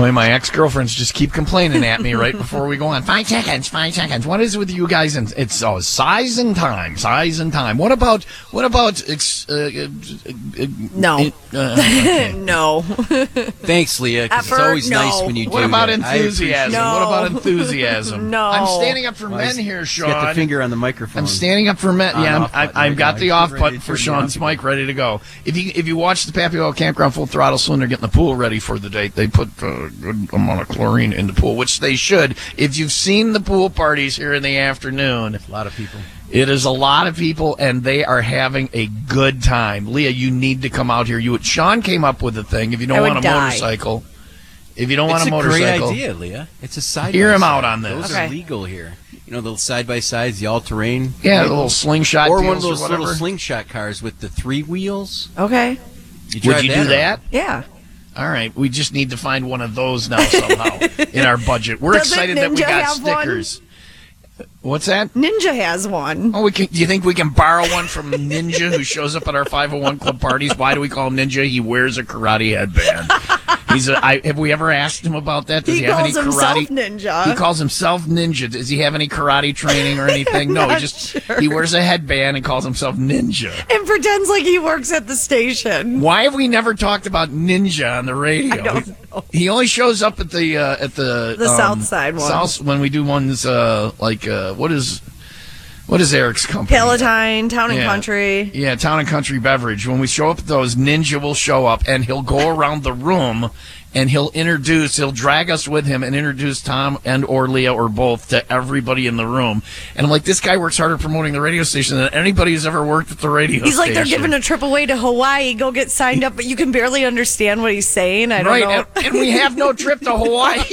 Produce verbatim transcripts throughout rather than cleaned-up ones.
Boy, my ex-girlfriends just keep complaining at me right before we go on. Five seconds, five seconds. What is it with you guys? And it's oh, size and time, size and time. What about what about? Ex, uh, uh, no, uh, okay. no. Thanks, Leah. Because it's Effort, always no. nice when you do. What about that. enthusiasm? No. What about enthusiasm? No. I'm standing up for Well, men he's- here, he's Sean. got the finger on the microphone. I'm standing up for men. On, Yeah, I'm, off I, button I've right got now. the He's off ready button to for turn Sean's the off mic ready to go. If you if you watch the Papio Campground Full Throttle Cylinder getting the pool ready for the date, they put a good amount of chlorine in the pool, which they should. If you've seen the pool parties here in the afternoon, A lot of people. it is a lot of people, and they are having a good time. Leah, you need to come out here. You, Sean came up with the thing. If you I don't would want a die. motorcycle, if you don't want It's a a motorcycle, great idea, Leah. It's a side. Hear by him side. out on this. Those Okay. are legal here. You know, the side by sides, the all terrain. yeah, the little slingshot or deals one of those or whatever. little slingshot cars with the three wheels. Okay. You Would drive you that do around. that? Yeah. All right, we just need to find one of those now somehow in our budget. We're Doesn't excited that we Ninja got have one? stickers. What's that? Ninja has one. Oh, we can. Do you think we can borrow one from Ninja, who shows up at our five oh one club parties? Why do we call him Ninja? He wears a karate headband. He's a, I, have we ever asked him about that? Does He he, have any calls himself karate? Ninja. He calls himself Ninja. Does he have any karate training or anything? No, he not just sure. he wears a headband and calls himself Ninja. And pretends like he works at the station. Why have we never talked about Ninja on the radio? I don't know. He only shows up at the uh, at the The um, South Side ones. South when we do ones uh, like uh, what is what is Eric's company? Palatine, Town and Yeah. Country. Yeah, Town and Country Beverage. When we show up at those, Ninja will show up and he'll go around the room and he'll introduce, he'll drag us with him and introduce Tom and or Leah or both to everybody in the room. And I'm like, this guy works harder promoting the radio station than anybody who's ever worked at the radio He's like, station. they're giving a trip away to Hawaii. Go get signed up, but you can barely understand what he's saying. I don't right, know. and, and we have no trip to Hawaii.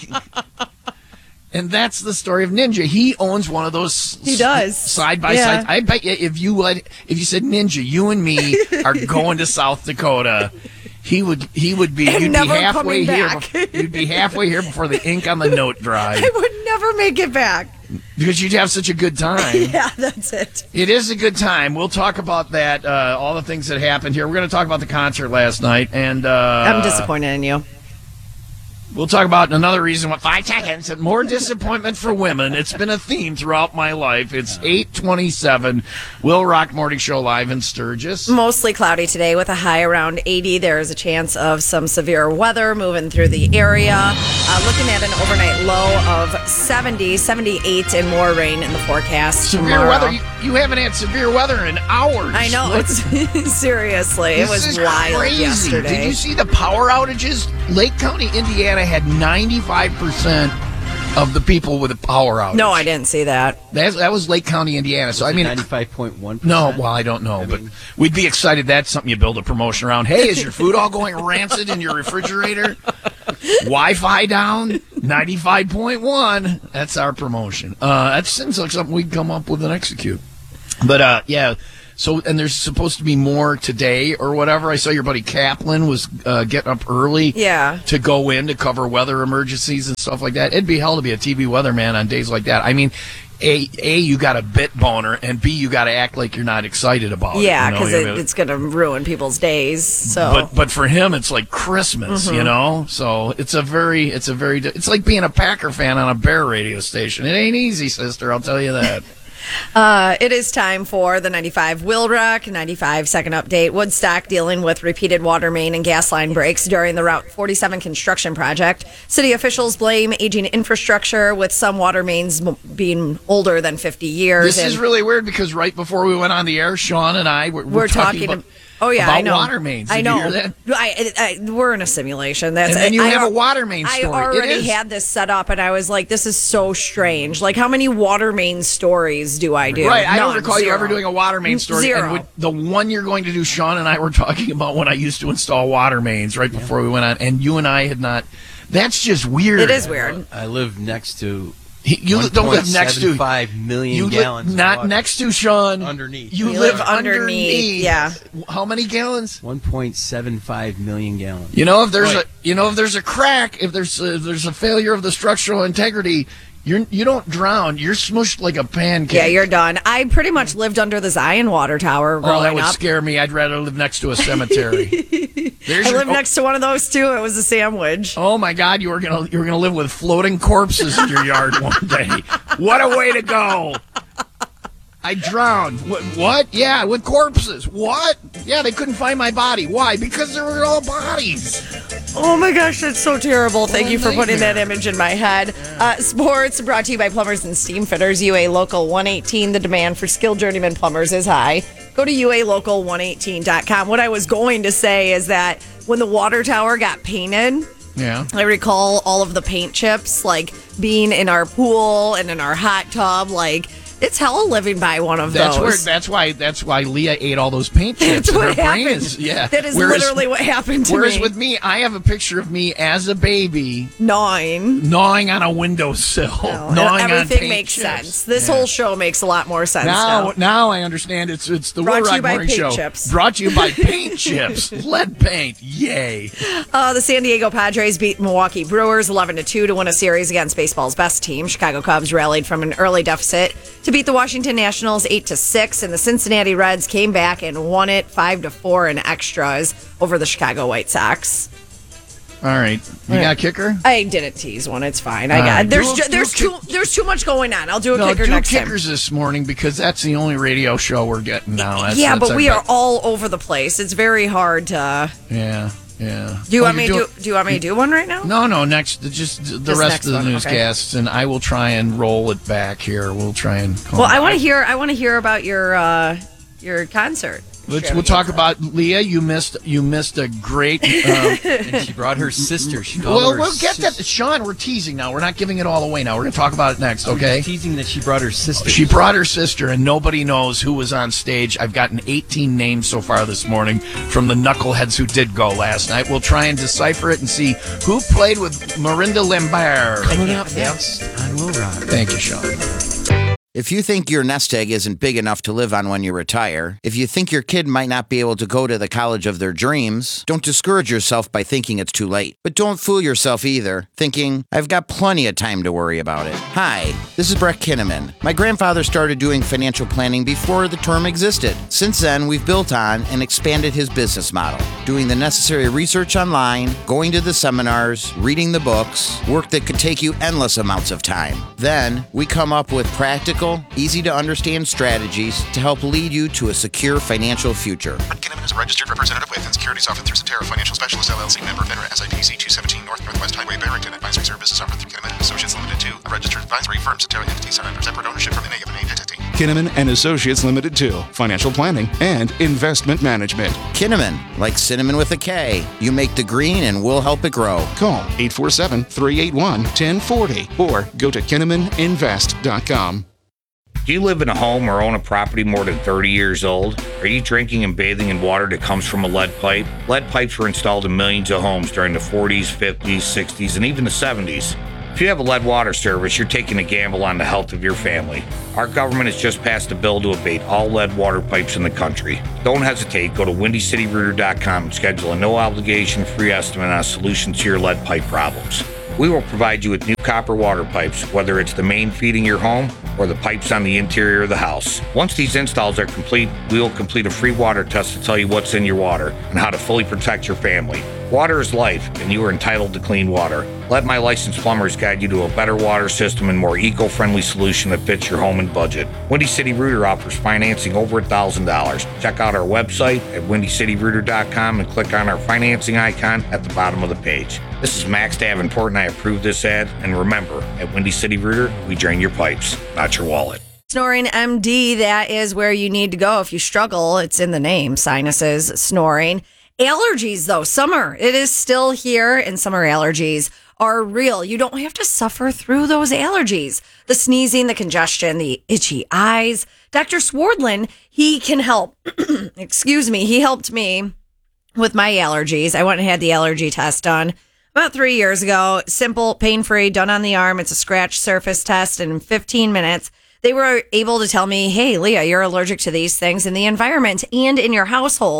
And that's the story of Ninja. He owns one of those. He does. Side by Yeah. side. I bet you if you let, if you said Ninja, you and me are going to South Dakota. He would. He would be. And You'd never be halfway coming here. back. bef- You'd be halfway here before the ink on the note dried I would never make it back. because you'd have such a good time. Yeah, that's it. It is a good time. We'll talk about that. Uh, all the things that happened here. We're going to talk about the concert last night, and uh, I'm disappointed in you. We'll talk about another reason why five seconds and more disappointment for women. It's been a theme throughout my life. It's eight twenty-seven. Will Rock Morning Show live in Sturgis. Mostly cloudy today with a high around eighty. There is a chance of some severe weather moving through the area. Uh, looking at an overnight low of seventy, seventy-eight, and more rain in the forecast Severe tomorrow. weather. You, you haven't had severe weather in hours. I know. What- It's seriously. This It was is wild crazy. yesterday. Did you see the power outages? Lake County, Indiana had ninety-five percent of the people with a power outage. No, I didn't see that. That, that was Lake County, Indiana. So, I mean, ninety-five point one. no, well, I don't know, but we'd be excited. That's something you build a promotion around. Hey, is your food all going rancid in your refrigerator? Wi-Fi down, ninety-five point one. That's our promotion. Uh, that seems like something we'd come up with and execute. But, uh, yeah, so, and there's supposed to be more today or whatever. I saw your buddy Kaplan was uh, getting up early Yeah. to go in to cover weather emergencies and stuff like that. It'd be hell to be a T V weatherman on days like that. I mean, A, A you got a bit boner, and B, you got to act like you're not excited about Yeah, it. because you know? it, it's going to ruin people's days. So, But but for him, it's like Christmas, Mm-hmm. you know. So it's a very it's a very it's like being a Packer fan on a Bear radio station. It ain't easy, sister. I'll tell you that. Uh, it is time for the ninety-five Will Rock, ninety-five second update. Woodstock dealing with repeated water main and gas line breaks during the Route forty-seven construction project. City officials blame aging infrastructure, with some water mains m- being older than fifty years. This is And really weird because right before we went on the air, Sean and I were, were we're talking, talking. about, oh yeah, about I know. water mains. Did I know. You hear that? I, I, we're in a simulation. That's And then you I, have I, a water main I story. It already is. had this set up, and I was like, "This is so strange. Like, how many water main stories do I do?" Right, I don't None, recall you zero. ever doing a water main story. Zero. And with the one you're going to do, Sean and I were talking about when I used to install water mains right before we went on, and you and I had not. That's just weird. It is weird. I live next to. He- You don't live next to. five million You gallons. live of not water. next to Sean. Underneath. You We live live underneath. underneath, yeah. How many gallons? one point seven five million gallons. You know, if there's Right. a you know if there's a crack, if there's a, if there's a failure of the structural integrity, You're you don't drown. You're smushed like a pancake. Yeah, you're done. I pretty much lived under the Zion Water Tower growing Oh, that would up. scare me. I'd rather live next to a cemetery. There's I your- lived next to one of those too. It was a sandwich. Oh my God, you were gonna you were gonna live with floating corpses in your yard one day. What a way to go! I drowned. What? What? Yeah, with corpses. What? Yeah, they couldn't find my body. Why? Because they were all bodies. Oh my gosh, that's so terrible. Thank What a you for putting that nightmare. image in my head. Uh, sports brought to you by Plumbers and Steam Fitters, U A Local one eighteen. The demand for skilled journeyman plumbers is high. Go to U A local one eighteen dot com. What I was going to say is that when the water tower got painted, Yeah. I recall all of the paint chips, like being in our pool and in our hot tub. Like, it's hell living by one of That's those. where. That's why. That's why Leah ate all those paint chips. That's and her what brain happened. is. Yeah. That is Whereas- literally what happened to Whereas me. with me, I have a picture of me as a baby Gnawing. gnawing on a windowsill, No, gnawing on everything paint makes chips. sense. This Yeah. whole show makes a lot more sense Now, now. now I understand. It's it's the Brought Will to you Rock by Morning paint Show. chips. Brought to you by paint chips, lead paint. Yay! Uh, the San Diego Padres beat Milwaukee Brewers eleven to two to win a series against baseball's best team. Chicago Cubs rallied from an early deficit to beat the Washington Nationals eight to six, and the Cincinnati Reds came back and won it five to four in extras over the Chicago White Sox. All right, you got a kicker? I didn't tease one. It's fine. I All got right. there's Do- ju- do there's kick- too there's too much going on. I'll do a No, kicker do next kickers time. this morning because that's the only radio show we're getting now. That's, yeah, that's but our we are bet. all over the place. It's very hard to. Yeah, yeah. Do you Oh, want me to you're do? Do you want me to do one right now? No, no. Next, just the Just rest next of the one, okay. newscasts, and I will try and roll it back here. We'll try and. Call Well, I it. want to hear. I want to hear about your uh, your concert. Let's, we'll talk about Leah. You missed. You missed a great. Um, And she brought her sister. She called well, her we'll get that, sister. Sean. We're teasing now. We're not giving it all away now. We're going to talk about it next. Okay. Teasing that she brought her sister. She brought her sister, and nobody knows who was on stage. I've gotten eighteen names so far this morning from the knuckleheads who did go last night. We'll try and decipher it and see who played with Mirinda Lambert. Coming up next on Will Rock. Thank you, Sean. If you think your nest egg isn't big enough to live on when you retire, if you think your kid might not be able to go to the college of their dreams, don't discourage yourself by thinking it's too late. But don't fool yourself either, thinking, I've got plenty of time to worry about it. Hi, this is Brett Kinnaman. My grandfather started doing financial planning before the term existed. Since then, we've built on and expanded his business model, doing the necessary research online, going to the seminars, reading the books, work that could take you endless amounts of time. Then, we come up with practical, easy to understand strategies to help lead you to a secure financial future. Brett Kinnaman is a registered representative with and securities offered through Cetera Financial Specialist L L C, member FINRA S I P C two seventeen North Northwest Highway, Barrington. Advisory services offered through Kinnaman and Associates Limited two, a registered advisory firm. Cetera entity set under separate ownership from any of an entity. Kinnaman and Associates Limited two, financial planning and investment management. Kinnaman, like cinnamon with a K. You make the green and we'll help it grow. Call eight four seven, three eight one, one zero four zero or go to kinnaman invest dot com. Do you live in a home or own a property more than thirty years old? Are you drinking and bathing in water that comes from a lead pipe? Lead pipes were installed in millions of homes during the forties, fifties, sixties, and even the seventies. If you have a lead water service, you're taking a gamble on the health of your family. Our government has just passed a bill to abate all lead water pipes in the country. Don't hesitate. Go to windy city rooter dot com and schedule a no-obligation free estimate on a solution to your lead pipe problems. We will provide you with new copper water pipes, whether it's the main feeding your home or the pipes on the interior of the house. Once these installs are complete, we will complete a free water test to tell you what's in your water and how to fully protect your family. Water is life, and you are entitled to clean water. Let my licensed plumbers guide you to a better water system and more eco-friendly solution that fits your home and budget. Windy City Rooter offers financing over one thousand dollars. Check out our website at windy city rooter dot com and click on our financing icon at the bottom of the page. This is Max Davenport, and I approve this ad. And remember, at Windy City Rooter, we drain your pipes, not your wallet. Snoring M D, that is where you need to go if you struggle. It's in the name, sinuses, snoring. Allergies, though, summer, it is still here, and summer allergies are real. You don't have to suffer through those allergies. The sneezing, the congestion, the itchy eyes. Doctor Swardlin, he can help. Excuse me, he helped me with my allergies. I went and had the allergy test done about three years ago. Simple, pain-free, done on the arm. It's a scratch surface test, and in fifteen minutes, they were able to tell me, hey, Leah, you're allergic to these things in the environment and in your household.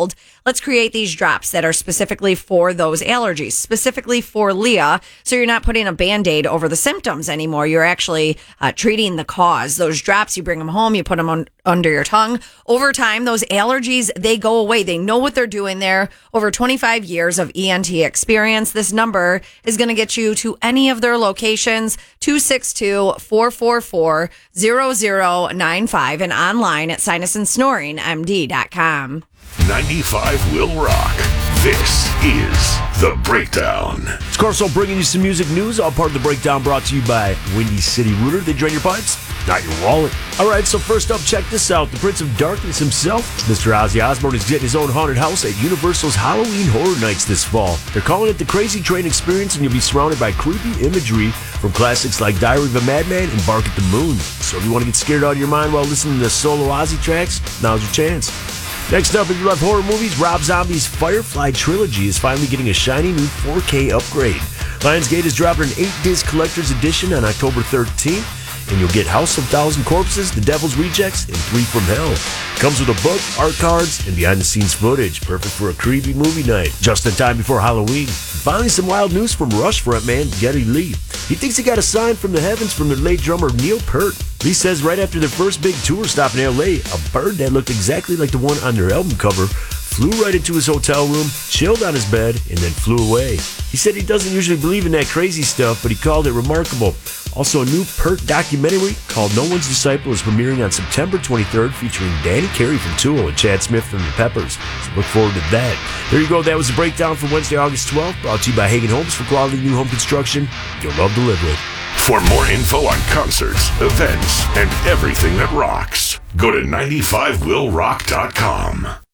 let's create these drops that are specifically for those allergies, specifically for Leah. So you're not putting a Band-Aid over the symptoms anymore. You're actually uh, treating the cause. Those drops, you bring them home, you put them on, under your tongue. Over time, those allergies, they go away. They know what they're doing there. Over twenty-five years of E N T experience. This number is going to get you to any of their locations, two six two, four four four, zero zero nine five, and online at sinus and snoring m d dot com. ninety-five will rock. This is The Breakdown. It's Carson bringing you some music news. All part of The Breakdown brought to you by Windy City Rooter. They drain your pipes, not your wallet. All right, so first up, check this out. The Prince of Darkness himself, Mister Ozzy Osbourne, is getting his own haunted house at Universal's Halloween Horror Nights this fall. They're calling it the Crazy Train Experience, and you'll be surrounded by creepy imagery from classics like Diary of a Madman and Bark at the Moon. So if you want to get scared out of your mind while listening to solo Ozzy tracks, now's your chance. Next up, if you love horror movies, Rob Zombie's Firefly trilogy is finally getting a shiny new four K upgrade. Lionsgate is dropping an eight-disc collector's edition on October thirteenth, and you'll get House of Thousand Corpses, The Devil's Rejects, and Three from Hell. Comes with a book, art cards, and behind-the-scenes footage, perfect for a creepy movie night, just in time before Halloween. Finally, some wild news from Rush frontman Geddy Lee. He thinks he got a sign from the heavens from their late drummer Neil Peart. Lee says right after their first big tour stop in L A, a bird that looked exactly like the one on their album cover flew right into his hotel room, chilled on his bed, and then flew away. He said he doesn't usually believe in that crazy stuff, but he called it remarkable. Also, a new Peart documentary called No One's Disciple is premiering on September twenty-third, featuring Danny Carey from Tool and Chad Smith from the Peppers. So look forward to that. There you go. That was the breakdown for Wednesday, August twelfth, brought to you by Hagen Homes for quality new home construction you'll love to live with. For more info on concerts, events, and everything that rocks, go to ninety-five will rock dot com.